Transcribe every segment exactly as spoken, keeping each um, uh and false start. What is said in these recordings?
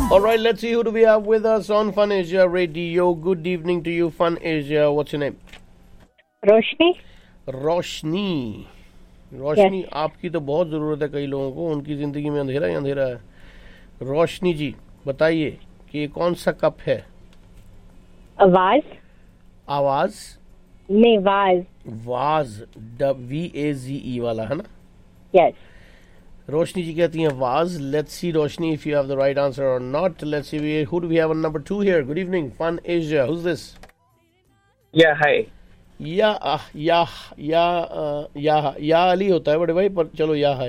All right, let's see who do we have with us on Fun Asia Radio. Good evening to you, Fun Asia. What's your name? Roshni. Roshni. Roshni, yes. आपकी तो बहुत ज़रूरत है कई लोगों को, उनकी ज़िंदगी में अंधेरा ही अंधेरा है. रोशनी जी, बताइए कि ये कौन सा कप है? आवाज. आवाज नहीं, वाज. वाज, वी ए जी ई वाला है ना? यस. रोशनी जी कहती हैं was. Let's see Roshni if you have the right answer और not. Let's see who do we have on number two here. Good evening, fun Asia. Who is this? या हाय. या या या या या अली होता है बड़े भाई, पर चलो या है.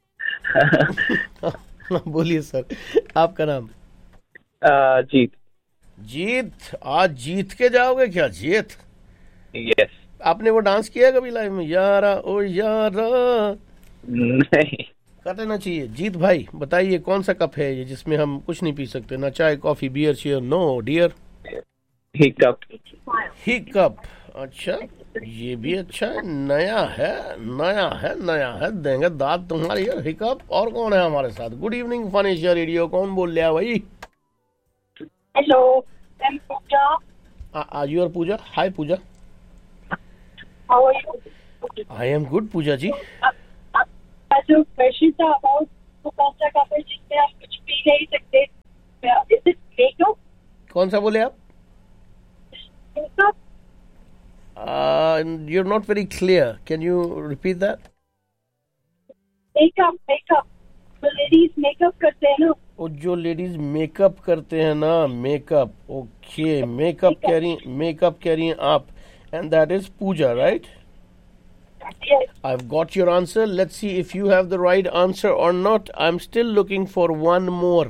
बोलिए सर, आपका नाम? जीत. जीत, आज जीत के जाओगे क्या? जीत. यस. आपने वो डांस किया कभी लाइव में? यारा ओ यारा. नहीं. कर देना चाहिए. जीत भाई, बताइए कौन सा कप है ये जिसमें हम कुछ नहीं पी सकते, ना चाय coffee beer share? No dear. ही कप. ही कप. अच्छा, ये भी अच्छा है, नया है, नया है, नया है. देंगे दाद तुम्हारी यार. ही कप. और कौन है हमारे साथ? Good evening fun Asia radio. कौन बोल रहा है भाई? Hello, I am Puja. Are you are Puja? Hi Puja. How are you? I am good पूजा जी. जो क्वेश्चन था अबाउट वो कौन सा कप है जिसमें आप कुछ पी नहीं सकते? Is it makeup? कौन सा बोले आप? Makeup. Uh, you're not very clear. Can you repeat that? Makeup. Makeup तो लेडीज मेकअप करते हैं ना. वो जो लेडीज मेकअप करते हैं ना, मेकअप. ओके, मेकअप कह रही मेकअप कह रही हैं आप. And that is Pooja, right? Yes. I've got your answer. Let's see if you have the right answer or not. I'm still looking for one more.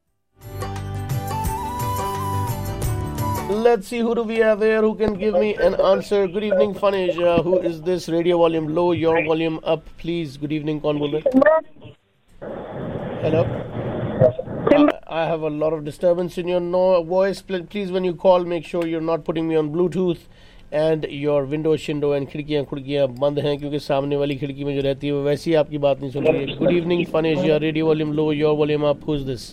Let's see who do we have here who can give me an answer. Good evening, Fun Asia. Who is this? Radio volume low, your volume up, please. Good evening, kaun bol rahe? Hello. I, I have a lot of disturbance in your no voice. Please, when you call, make sure you're not putting me on Bluetooth and your window shindo and खिड़कियाँ खुड़कियाँ बंद हैं, क्योंकि सामने वाली खिड़की में जो रहती है वो वैसी आपकी बात नहीं सुन रही है. Good evening, Fun Asia. Radio volume low, your volume up. Who's this?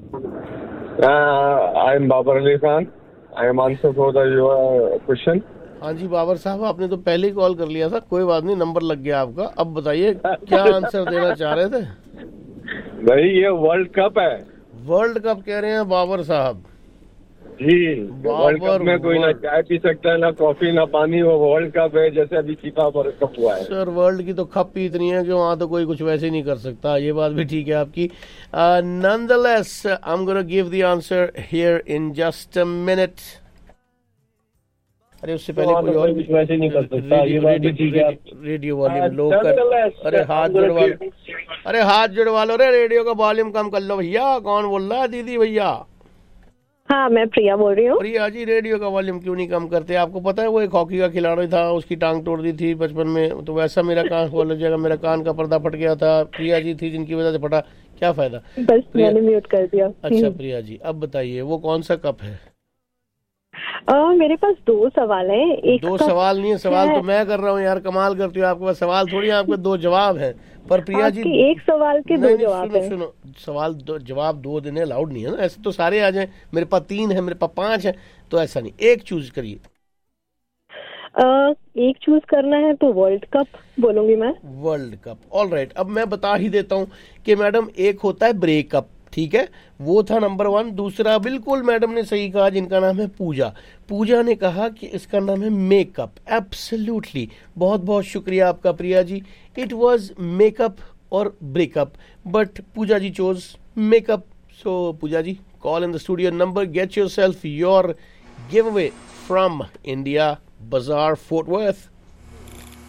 Uh, I'm Babar Ali Khan. I am answer for the your question. हाँ जी बाबर साहब, आपने तो पहले ही कॉल कर लिया था. कोई बात नहीं, नंबर लग गया आपका. अब बताइए क्या आंसर देना चाह रहे थे? भाई ये वर्ल्ड कप है. वर्ल्ड कप कह रहे हैं बाबर साहब जी. वर्ल्ड कप में कोई ना चाय पी सकता है, ना कॉफी, ना पानी. वो वर्ल्ड कप है, जैसे अभी फीफा वर्ल्ड कप हुआ है. सर, वर्ल्ड की तो खप ही इतनी है कि वहाँ तो कोई कुछ वैसे ही नहीं कर सकता. ये बात भी ठीक है आपकी. Nonetheless, I am gonna give the answer here in just a minute. अरे उससे पहले कोई और कुछ वैसे नहीं कर सकता. ये बात भी ठीक है. रेडियो वॉल्यूम लो कर. अरे हाथ जुड़वा लो. अरे हाथ जुड़वा लो रे. रेडियो का वॉल्यूम कम कर लो भैया. कौन बोल रहा है? दीदी भैया? हाँ, मैं प्रिया बोल रही हूँ. प्रिया जी, रेडियो का वॉल्यूम क्यों नहीं कम करते? आपको पता है वो एक हॉकी का खिलाड़ी था, उसकी टांग तोड़ दी थी बचपन में, तो वैसा मेरा कान खोल जगह मेरा कान का पर्दा फट गया था. प्रिया जी थी जिनकी वजह से फटा. क्या फायदा? बस मैंने म्यूट कर दिया. अच्छा प्रिया जी, अब बताइए वो कौन सा कप है? आ, मेरे पास दो सवाल है. एक दो सवाल नहीं है, सवाल तो मैं कर रहा हूँ यार. कमाल करती हूँ. आपके पास सवाल थोड़ी है, आपके दो जवाब हैं. पर प्रिया जी, एक सवाल के दो जवाब हैं. सुनो, सवाल दो जवाब दो देने अलाउड नहीं है ना. ऐसे तो सारे आ जाए. मेरे पास तीन है, मेरे पास पांच है, तो ऐसा नहीं. एक चूज करिए. एक चूज करना है तो वर्ल्ड कप बोलूंगी मैं. World cup. All right. अब मैं बता ही देता हूँ कि मैडम एक होता है ब्रेकअप, ठीक है, वो था नंबर वन. दूसरा बिल्कुल मैडम ने सही कहा, जिनका नाम है पूजा. पूजा ने कहा कि इसका नाम है मेकअप. एब्सोल्युटली. बहुत बहुत शुक्रिया आपका Priya ji. It was makeup और breakup, but Puja ji chose makeup. So Puja ji, call in the studio number, get yourself your give away from India बाजार फोर्ट वर्थ.